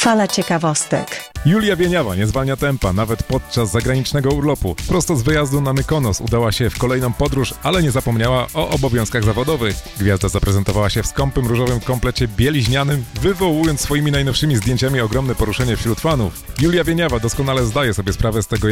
Fala ciekawostek. Julia Wieniawa nie zwalnia tempa, nawet podczas zagranicznego urlopu. Prosto z wyjazdu na Mykonos udała się w kolejną podróż, ale nie zapomniała o obowiązkach zawodowych. Gwiazda zaprezentowała się w skąpym różowym komplecie bieliźnianym, wywołując swoimi najnowszymi zdjęciami ogromne poruszenie wśród fanów. Julia Wieniawa doskonale zdaje sobie sprawę z tego,